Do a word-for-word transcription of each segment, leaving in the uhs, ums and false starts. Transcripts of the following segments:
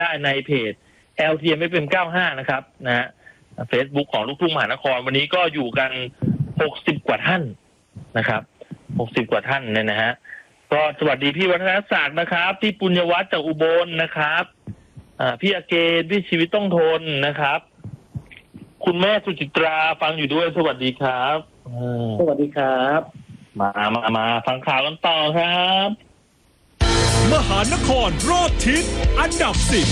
ได้ในเพจ แอล ที เอ็ม เอฟ เอ็ม เก้าสิบห้านะครับนะฮะเฟซบุ๊กของลูกทุ่งมหานครวันนี้ก็อยู่กันหกสิบกว่าท่านนะครับหกสิบกว่าท่านเนี่ยนะฮะก็สวัสดีพี่วัฒนศักดิ์นะครับพี่ปุญญวัฒน์จากอุบลนะครับอ่าพี่อาเกณฑ์พี่ชีวิตต้องทนนะครับคุณแม่สุจิตราฟังอยู่ด้วยสวัสดีครับสวัสดีครับมามามาฟังข่าวกันต่อครับมหานครรอบทิศอันดับสิบ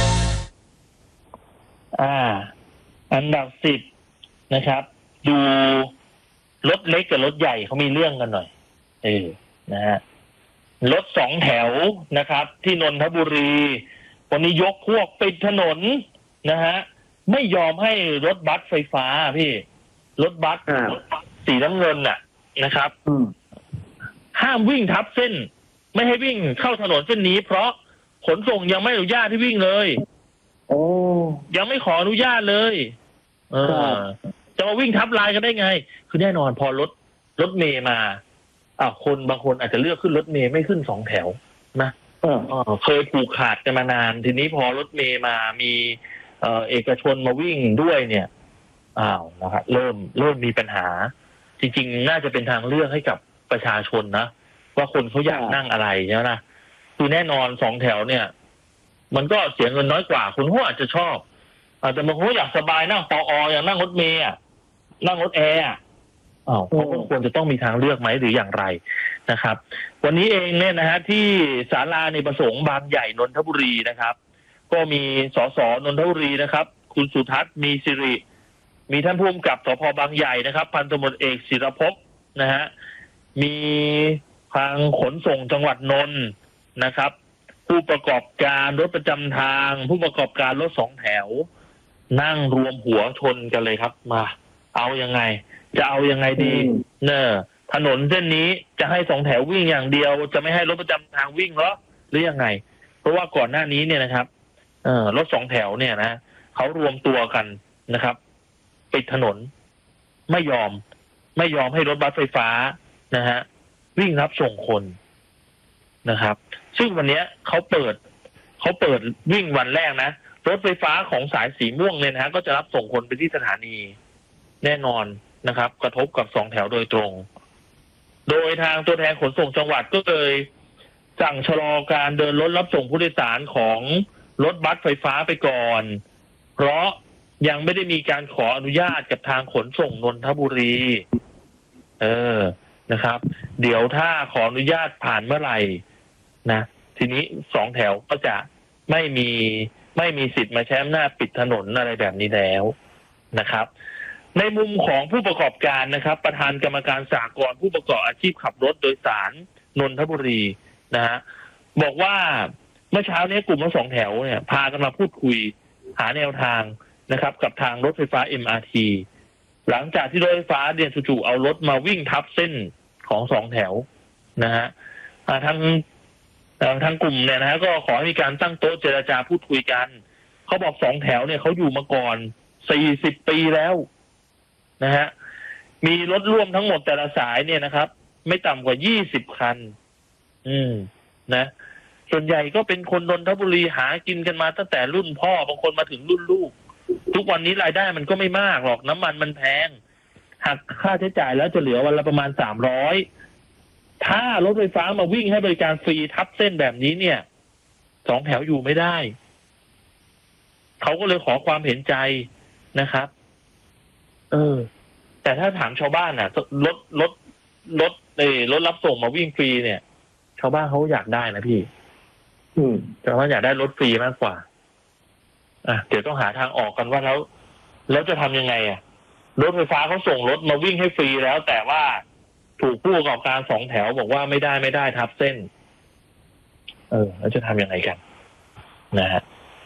อ่าอันดับสิบนะครับดูรถเล็กกับรถใหญ่เขามีเรื่องกันหน่อยเออนะฮะรถสองแถวนะครับที่นนทบุรีวันนี้ยกพวกปิดถนนนะฮะไม่ยอมให้รถบัสไฟฟ้าพี่รถบัสสีน้ำเงินน่ะนะครับห้ามวิ่งทับเส้นไม่ให้วิ่งเข้าถนนเส้นนี้เพราะขนส่งยังไม่อนุญาตให้วิ่งเลยโอ้ยังไม่ขออนุญาตเลยเออจะมาวิ่งทับลายกันได้ไงคือแน่นอนพอรถรถเมย์มาอ่าคนบางคนอาจจะเลือกขึ้นรถเมย์ไม่ขึ้นสองแถวนะเออเคยผูกขาดกันมานานทีนี้พอรถเมย์มามีเอ่อเอกชนมาวิ่งด้วยเนี่ยอ้าวนะครับเริ่มเริ่มมีปัญหาจริงๆน่าจะเป็นทางเลือกให้กับประชาชนนะว่าคนเขาอยากนั่งอะไรใช่ไหมนะคือแน่นอนสองแถวเนี่ยมันก็เสียเงินน้อยกว่าคุณเขาอาจจะชอบอาจจะบางคนอยากสบายนั่งปออย่างนั่งรถเมย์นั่งรถแอร์อ้าวเขาควรจะต้องมีทางเลือกไหมหรืออย่างไรนะครับวันนี้เองเนี่ยนะฮะที่ศาลาในประสงค์บางใหญ่นนทบุรีนะครับก็มีสสนนทบุรีนะครับคุณสุทัศน์มีสิริมีท่านผู้กำกับสภบางใหญ่นะครับพันตำรวจเอกศิรภพนะฮะมีทางขนส่งจังหวัดนนท์นะครับผู้ประกอบการรถประจำทางผู้ประกอบการรถสองแถวนั่งรวมหัวชนกันเลยครับมาเอายังไงจะเอายังไงดีเนอะถนนเส้นนี้จะให้สองแถววิ่งอย่างเดียวจะไม่ให้รถประจำทางวิ่งเหรอหรือยังไงเพราะว่าก่อนหน้านี้เนี่ยนะครับเอ่อรถสองแถวเนี่ยนะเขารวมตัวกันนะครับปิดถนนไม่ยอมไม่ยอมให้รถบัสไฟฟ้านะฮะวิ่งรับส่งคนนะครับซึ่งวันนี้เขาเปิดเขาเปิดวิ่งวันแรกนะรถไฟฟ้าของสายสีม่วงเนี่ยนะฮะก็จะรับส่งคนไปที่สถานีแน่นอนนะครับกระทบกับสองแถวโดยตรงโดยทางตัวแทนขนส่งจังหวัดก็เลยสั่งชะลอการเดินรถรับส่งผู้โดยสารของรถบัสไฟฟ้าไปก่อนเพราะยังไม่ได้มีการขออนุญาตกับทางขนส่งนนทบุรีเออนะครับเดี๋ยวถ้าขออนุญาตผ่านเมื่อไหร่นะทีนี้สองแถวก็จะไม่มีไม่มีสิทธิ์มาใช้อำนาจปิดถนนอะไรแบบนี้แล้วนะครับในมุมของผู้ประกอบการนะครับประธานกรรมการสหกรณ์ผู้ประกอบอาชีพขับรถโดยสารนนทบุรีนะฮะบอกว่าเมื่อเช้านี้กลุ่มรถสองแถวเนี่ยพากันมาพูดคุยหาแนวทางนะครับกับทางรถไฟฟ้า เอ็ม อาร์ ที หลังจากที่รถไฟฟ้าเดียนจู่ๆเอารถมาวิ่งทับเส้นของสองแถวนะฮะทางทางกลุ่มเนี่ยนะฮะก็ขอให้มีการตั้งโต๊ะเจรจาพูดคุยกันเขาบอกสองแถวเนี่ยเขาอยู่มาก่อนสี่สิบปีแล้วนะฮะมีรถร่วมทั้งหมดแต่ละสายเนี่ยนะครับไม่ต่ำกว่ายี่สิบคันอืมนะส่วนใหญ่ก็เป็นคนนนทบุรีหากินกันมาตั้งแต่รุ่นพ่อบางคนมาถึงรุ่นลูกทุกวันนี้รายได้มันก็ไม่มากหรอกน้ำมันมันแพงหักค่าใช้จ่ายแล้วจะเหลือวันละประมาณสามร้อยถ้ารถไฟฟ้ามาวิ่งให้บริการฟรีทับเส้นแบบนี้เนี่ยสองแถวอยู่ไม่ได้เขาก็เลยขอความเห็นใจนะครับเออแต่ถ้าถามชาวบ้านน่ะรถรถรถเออรถรับส่งมาวิ่งฟรีเนี่ยชาวบ้านเขาอยากได้นะพี่อืมชาวบ้านอยากได้รถฟรีมากกว่าอ่ะเดี๋ยวต้องหาทางออกกันว่าแล้วแล้วจะทำยังไงอ่ะรถไฟฟ้าเขาส่งรถมาวิ่งให้ฟรีแล้วแต่ว่าถูกผู้ประกอบการสองแถวบอกว่าไม่ได้ไม่ได้ทับเส้นเออแล้วจะทำยังไงกันนะฮะ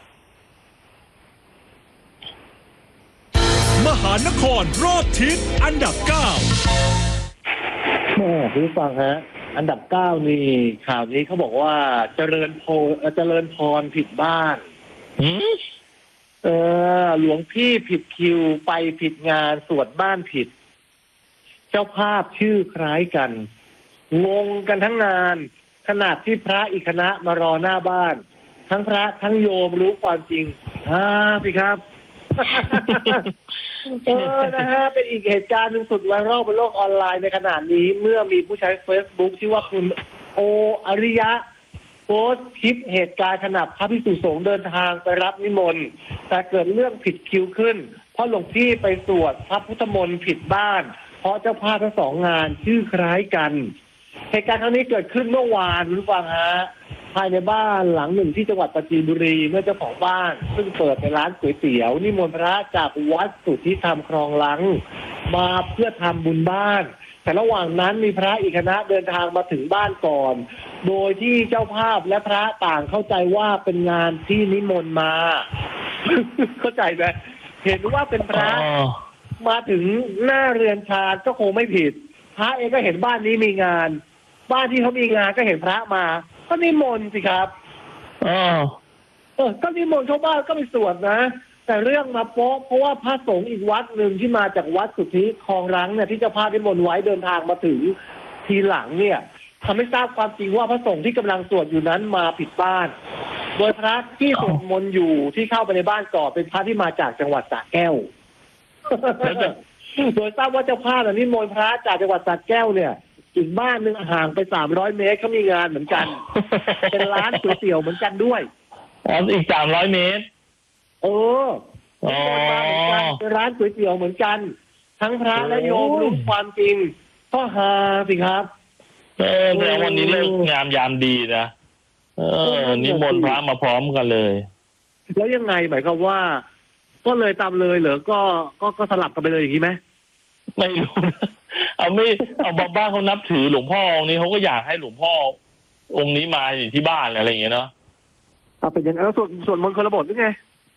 มหานครรอบทิศอันดับเก้าโอ้พี่ฟังฮะอันดับเก้านี่ข่าวนี้เขาบอกว่าเจริญโพเจริญพรผิดบ้านเออหลวงพี่ผิดคิวไปผิดงานสวดบ้านผิดเจ้าภาพชื่อคล้ายกันงงกันทั้งงานขนาดที่พระอีกคณะมารอหน้าบ้านทั้งพระทั้งโยมรู้ความจริงอ่าสิครับ เออนะฮะเป็นอีกเหตุการณ์หนึ่งสุดไวรัลบนโลกออนไลน์ในขณะนี้เมื่อมีผู้ใช้ Facebook ชื่อว่าคุณโออริยะโพสต์คลิปเหตุการณ์ขณะพระภิกษุสงฆ์เดินทางไปรับนิมนต์แต่เกิดเรื่องผิดคิวขึ้นเพราะหลวงพี่ไปสวดพระพุทธมนต์ผิดบ้านเพราะเจ้าภาพทั้งสองงานชื่อคล้ายกันเหตุการณ์ครั้งนี้เกิดขึ้นเมื่อวานคุณผู้ฟังฮะภายในบ้านหลังหนึ่งที่จังหวัดปราจีนบุรีเมื่อเจ้าของบ้านซึ่งเปิดเป็นร้านก๋วยเตี๋ยวนิมนต์พระจากวัดสุทธิธรรมคลองลังมาเพื่อทำบุญบ้านแต่ระหว่างนั้นมีพระอีกคณะเดินทางมาถึงบ้านก่อนโดยที่เจ้าภาพและพระต่างเข้าใจว่าเป็นงานที่นิมนต์มา เข้าใจไหมเห็นว่าเป็นพระมาถึงหน้าเรือนชาญก็คงไม่ผิดพระเองก็เห็นบ้านนี้มีงานบ้านที่เขามีงานก็เห็นพระมาก็นิมนต์สิครับอ๋อเออก็นิมนต์เข้าบ้านก็ไปสวดนะแต่เรื่องมาโป๊ะเพราะว่าพระสงฆ์อีกวัดหนึ่งที่มาจากวัดสุทธิคลองรังเนี่ยที่เจ้าภาพนิมนต์ไว้เดินทางมาถึงทีหลังเนี่ยทำให้ทราบความจริงว่าพระสงฆ์ที่กำลังสวดอยู่นั้นมาผิดบ้านโดยพระที่สวดมนต์อยู่ที่เข้าไปในบ้านก่อนเป็นพระที่มาจากจังหวัดสระแก้ว โดยทราบว่าเจ้าภาพนิมนต์พระจากจังหวัดสระแก้วเนี่ยอีกบ้านหนึ่งห่างไปสามร้อยเมตรเขามีงานเหมือนกัน เป็นร้านก๋วยเตี๋ยวเหมือนกันด้วยอ๋ออีกสามร้อยเมตรเออนิมนต์มาเหมือนกันเป็นร้านก๋วยเตี๋ยวเหมือนกันทั้งพระและโยมรู้ความจริงก็ฮาสิครับเออแต่วันนี้เลิกงามยามดีนะเออนิมนต์พระมาพร้อมกันเลยแล้วยังไงหมายความว่าก็เลยตามเลยเหรอก็ก็ก็สลับกันไปเลยอย่างนี้ไหมไม่รู้เอาไม่เอาบางบ้านเขานับถือหลวงพ่อองค์นี้เขาก็อยากให้หลวงพ่อองค์นี้มาอยู่ที่บ้านอะไรอย่างเงี้ยเนาะเอาเป็นอย่างนั้นส่วนส่วนมนต์คนละบทหรือไง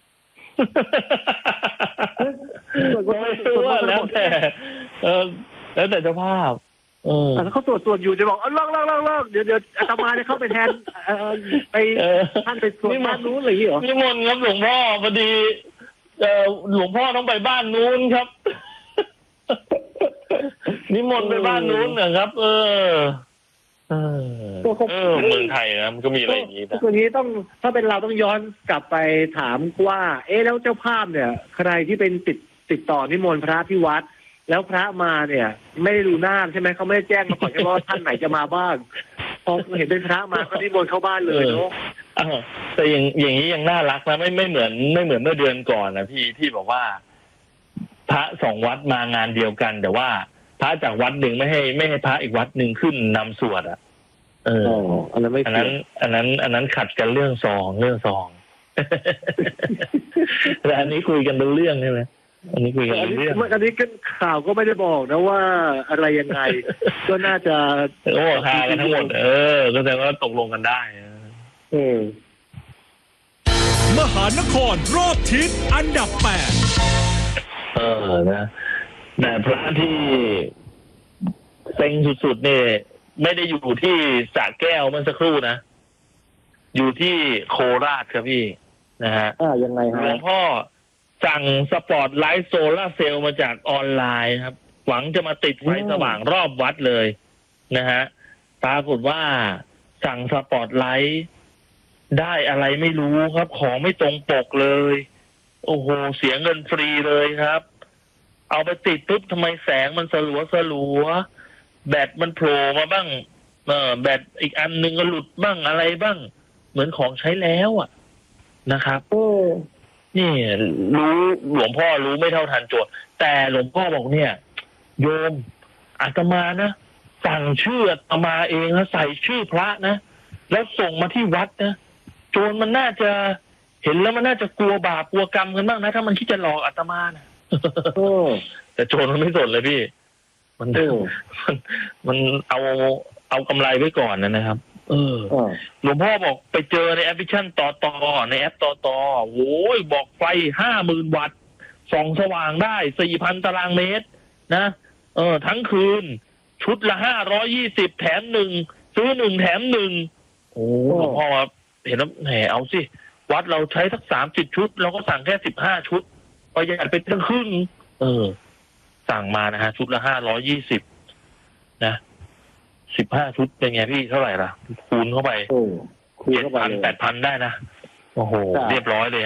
ส่วนมนต์แล้วแต่เออแล้วแต่เจ้าภาพเออแต่เขาตรวจตรวจอยู่จะบอกเออลอกลอกลอกลอกเดี๋ยวเดี๋ยวอาตมาจะเข้าไปแทนไปท่านไปตรวจบ้านนู้นอะไรอย่างเงี้ยหรอนิมนต์ครับหลวงพ่อพอดีเออหลวงพ่อต้องไปบ้านนู้นครับนิมนต์ไปบ้านนู้นนะครับ เออเออเออเมืองไทยนะมันก็มีอะไรอย่างนี้นะทีนี้ต้องถ้าเป็นเราต้องย้อนกลับไปถามว่าเอ๊ะแล้วเจ้าภาพเนี่ยใครที่เป็นติดติดต่อนิมนต์พระที่วัดแล้วพระมาเนี่ย ไม่ได้ดูหน้าใช่ไหมเขาไม่ได้แจ้งมาก่อนใช่ไหมว่าท่านไหนจะมาบ้างพอเห็นเป็นพระมาก็นิมนต์เข้าบ้านเลยเนาะแต่อย่างอย่างนี้ยังน่ารักนะไม่ไม่เหมือนไม่เหมือนเมื่อเดือนก่อนนะพี่ที่บอกว่าพระสองวัดมางานเดียวกันแต่ว่าพระจากวัดหนึ่งไม่ให้ไม่ให้พระอีกวัดหนึ่งขึ้นนำสวดอ่ะเอออันนั้นไม่อันนั้นอันนั้นอันนั้นขัดกันเรื่องซองเรื่องซองแต่อันนี้คุยกันเป็นเรื่องใช่ไหมอันนี้คุยกันเป็นเรื่องอันนี้กันข่าวก็ไม่ได้บอกนะว่าอะไรยังไงก็น่าจะโอ้หากันทั้งหมดเออก็แสดงว่าตกลงกันได้เออมหานครรอบทิศอันดับแปดเออนะแต่พระที่เซ็งสุดๆเนี่ยไม่ได้อยู่ที่สระแก้วเมื่อสักครู่นะอยู่ที่โคราชครับพี่นะฮะอ่ายังไงฮะหลวงพ่อสั่งสปอตไลท์โซล่าเซลล์มาจากออนไลน์ครับหวังจะมาติดไฟสว่างรอบวัดเลยนะฮะปรากฏว่าสั่งสปอตไลท์ได้อะไรไม่รู้ครับของไม่ตรงปกเลยโอ้โหเสียเงินฟรีเลยครับเอาไปติดปุ๊บทำไมแสงมันสลัวสลัวแบตมันโผล่มาบ้างเออแบตอีกอันนึงก็หลุดบ้างอะไรบ้างเหมือนของใช้แล้วอ่ะนะครับโอ้นี่รู้หลวงพ่อรู้ไม่เท่าทันโจทย์แต่หลวงพ่อบอกเนี่ยโยมอาตมานะสั่งชื่ออาตมาเองนะใส่ชื่อพระนะแล้วส่งมาที่วัดนะโจรมันน่าจะเห็นแล้วมันน่าจะกลัวบาปกลัวกรรมกันบ้างนะถ้ามันคิดจะหลอกอาตมานะโอ้แต่โจรมันไม่สนเลยพี่มันมันมันเอาเอากำไรไว้ก่อนนะครับ เออหลวงพ่อบอกไปเจอในแอปพลิเคชันต่อต่อในแอปต่อต่อโอ้ยบอกไฟห้าหมื่นวัตต์ส่องสว่างได้สี่พันตารางเมตรนะเออทั้งคืนชุดละห้าร้อยยี่สิบแถมหนึ่งซื้อหนึ่งแถมหนึ่งโอ้หลวงพ่อเห็นแล้วแหมเอาสิวัดเราใช้สักสามสิบชุดเราก็สั่งแค่สิบห้าชุดประหยัดไปตั้งครึ่งเออสั่งมานะฮะชุดละห้าร้อยยี่สิบนะสิบห้าชุดเป็นไงพี่เท่าไหร่ล่ะคูณเข้าไปเจ็ดพันแปดพันได้นะโอ้โหครับเรียบร้อยเลย